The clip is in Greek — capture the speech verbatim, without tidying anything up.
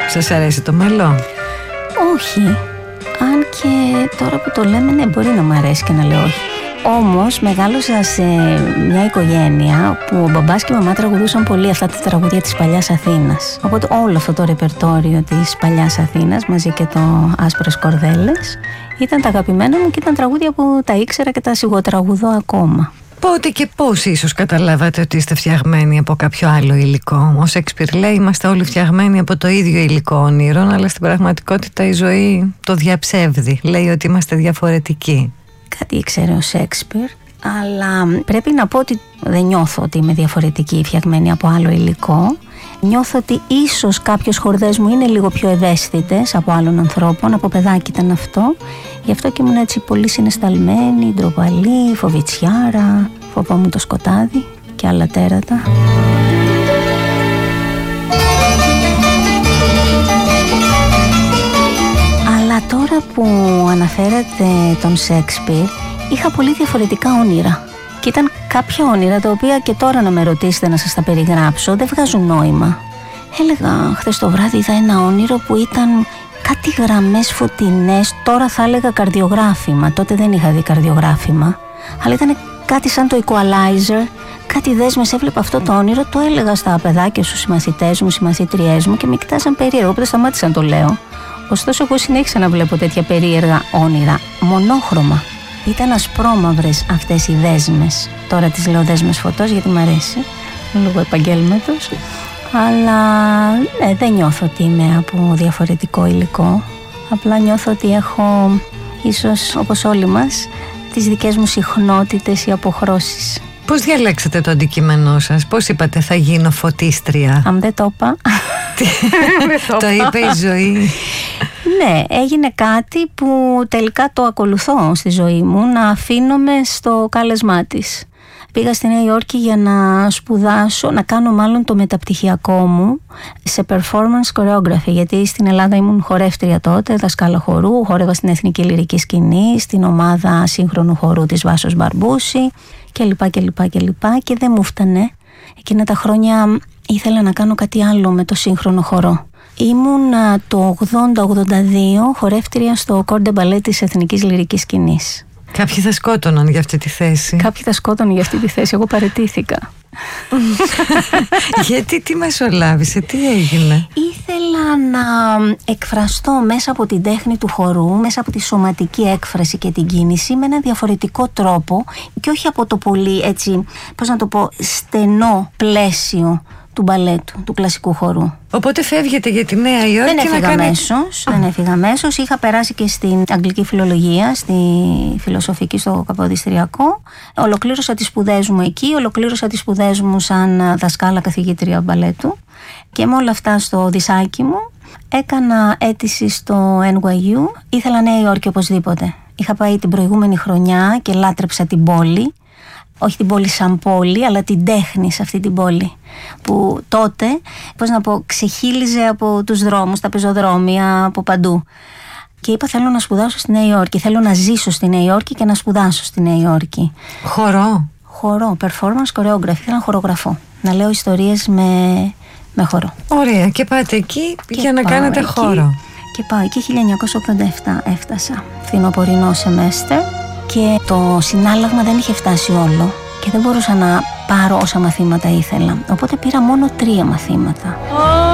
Σας αρέσει το μέλο? Όχι. Αν και τώρα που το λέμε, ναι, μπορεί να μου αρέσει και να λέω όχι. Όμως μεγάλωσα σε μια οικογένεια που ο μπαμπάς και η μαμά τραγουδούσαν πολύ αυτά τα τραγούδια της παλιάς Αθήνας. Οπότε όλο αυτό το ρεπερτόριο της παλιάς Αθήνας μαζί και το Άσπρες Κορδέλες ήταν τα αγαπημένα μου και ήταν τραγούδια που τα ήξερα και τα σιγοτραγουδώ ακόμα. Πότε και πώς ίσως καταλάβατε ότι είστε φτιαγμένοι από κάποιο άλλο υλικό? Ο Σέξπιρ λέει είμαστε όλοι φτιαγμένοι από το ίδιο υλικό όνειρων, αλλά στην πραγματικότητα η ζωή το διαψεύδει. Λέει ότι είμαστε διαφορετικοί. Κάτι ήξερε ο Σέξπιρ, αλλά πρέπει να πω ότι δεν νιώθω ότι είμαι διαφορετική, φτιαγμένη από άλλο υλικό. Νιώθω ότι ίσως κάποιες χορδές μου είναι λίγο πιο ευαίσθητες από άλλων ανθρώπων, από παιδάκι ήταν αυτό. Γι' αυτό και ήμουν έτσι πολύ συναισθαλμένη, ντροπαλή, φοβητσιάρα, φοβόμουν το σκοτάδι και άλλα τέρατα. Αλλά τώρα που αναφέρατε τον Σέξπιρ, είχα πολύ διαφορετικά όνειρα. Και ήταν κάποια όνειρα τα οποία και τώρα να με ρωτήσετε να σας τα περιγράψω δεν βγάζουν νόημα. Έλεγα χθες το βράδυ είδα ένα όνειρο που ήταν κάτι γραμμές φωτεινές, τώρα θα έλεγα καρδιογράφημα, τότε δεν είχα δει καρδιογράφημα, αλλά ήταν κάτι σαν το equalizer, κάτι δέσμες, έβλεπα αυτό το όνειρο, το έλεγα στα παιδάκια στους συμμαθητές μου, συμμαθήτριές μου και με κοιτάζαν περίεργο, οπότε σταμάτησα να το λέω. Ωστόσο εγώ συνέχισα να βλέπω τέτοια περίεργα όνειρα, μονόχρωμα. Ήταν ασπρόμαυρες αυτές οι δέσμες. Τώρα τις λέω δέσμες φωτός γιατί μ' αρέσει, λόγω επαγγέλματος. Αλλά ναι, δεν νιώθω ότι είμαι από διαφορετικό υλικό. Απλά νιώθω ότι έχω, ίσως όπως όλοι μας, τις δικές μου συχνότητες ή αποχρώσεις. Πώς διαλέξατε το αντικείμενό σας? Πώς είπατε θα γίνω φωτίστρια? Αν δεν το είπα. Το είπε η ζωή. Ναι, έγινε κάτι που τελικά το ακολουθώ στη ζωή μου, να αφήνομαι στο κάλεσμά της. Πήγα στη Νέα Υόρκη για να σπουδάσω, να κάνω μάλλον το μεταπτυχιακό μου σε performance choreography, γιατί στην Ελλάδα ήμουν χορεύτρια τότε, δασκάλα χορού, χόρευα στην Εθνική Λυρική Σκηνή, στην ομάδα σύγχρονου χορού της Βάσος Μπαρμπούση κλπ. κλπ, κλπ. Και δεν μου φτανε. Εκείνα τα χρόνια ήθελα να κάνω κάτι άλλο με το σύγχρονο χορό. Ήμουν το ογδόντα ογδόντα δύο χορεύτρια στο Corps de Ballet της Εθνικής Λυρικής Σκηνής. Κάποιοι θα σκότωναν για αυτή τη θέση. Κάποιοι θα σκότωναν για αυτή τη θέση. Εγώ παραιτήθηκα. Γιατί, τι μεσολάβησε, τι έγινε? Ήθελα να εκφραστώ μέσα από την τέχνη του χορού, μέσα από τη σωματική έκφραση και την κίνηση με ένα διαφορετικό τρόπο και όχι από το πολύ έτσι, πώς να το πω, στενό πλαίσιο του μπαλέτου, του κλασικού χορού. Οπότε φεύγετε για τη Νέα Υόρκη? Δεν έφυγα κάνει... αμέσως, δεν έφυγα αμέσως. Είχα περάσει και στην αγγλική φιλολογία, στη φιλοσοφική, στο καποδιστριακό. Ολοκλήρωσα τις σπουδές μου εκεί, ολοκλήρωσα τις σπουδές μου σαν δασκάλα καθηγήτρια μπαλέτου. Και με όλα αυτά στο δισάκι μου έκανα αίτηση στο Εν Γουάι Γιου. Ήθελα Νέα Υόρκη οπωσδήποτε. Είχα πάει την προηγούμενη χρονιά και λάτρεψα την πόλη. Όχι την πόλη σαν πόλη, αλλά την τέχνη σε αυτή την πόλη. Που τότε, πώς να πω, ξεχύλιζε από τους δρόμους, τα πεζοδρόμια, από παντού. Και είπα θέλω να σπουδάσω στη Νέα Υόρκη, θέλω να ζήσω στη Νέα Υόρκη και να σπουδάσω στη Νέα Υόρκη. Χορό? Χορό, performance choreography, ήθελα να χορογραφώ. Να λέω ιστορίες με, με χορό. Ωραία, και πάτε εκεί και για να κάνετε εκεί, χώρο. Και πάω εκεί χίλια εννιακόσια ογδόντα επτά έφτασα, φθινοπορεινό σεμέστερ. Και το συνάλλαγμα δεν είχε φτάσει όλο και δεν μπορούσα να πάρω όσα μαθήματα ήθελα. Οπότε πήρα μόνο τρία μαθήματα.